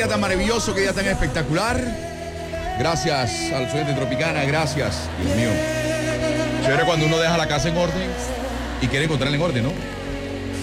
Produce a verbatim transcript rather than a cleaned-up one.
día tan maravilloso, qué día tan espectacular. Gracias al Soy de Tropicana, gracias. Dios mío. Chévere cuando uno deja la casa en orden y quiere encontrarla en orden, ¿no?